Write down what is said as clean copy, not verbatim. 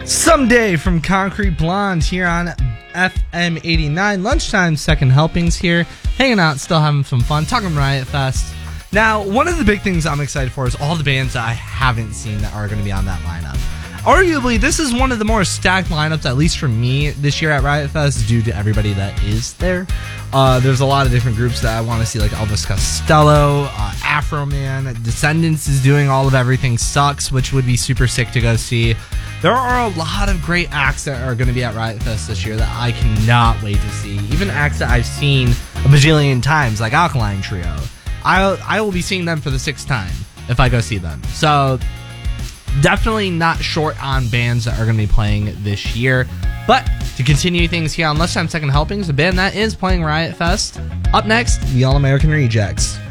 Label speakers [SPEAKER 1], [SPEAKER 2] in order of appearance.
[SPEAKER 1] Someday from Concrete Blonde here on FM 89. Lunchtime second helpings here. Hanging out, still having some fun, talking Riot Fest. Now, one of the big things I'm excited for is all the bands that I haven't seen that are going to be on that lineup. Arguably, this is one of the more stacked lineups, at least for me, this year at Riot Fest, due to everybody that is there. There's a lot of different groups that I want to see, like Elvis Costello, Afroman, Descendants is doing All of Everything Sucks, which would be super sick to go see. There are a lot of great acts that are going to be at Riot Fest this year that I cannot wait to see. Even acts that I've seen a bajillion times, like Alkaline Trio. I will be seeing them for the 6th time if I go see them. So definitely not short on bands that are going to be playing this year. But to continue things here on Lunchtime Second Helpings, a band that is playing Riot Fest. Up next, the All American Rejects.